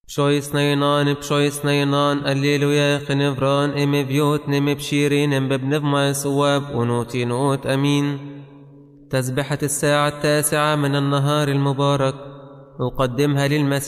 بشويس نينان الليلويا خنفران ام بيوت نم بشيرين ام ببنف ما سواب ونوتي نوت امين. تسبحة الساعة 9 من النهار المبارك أقدمها للمسيح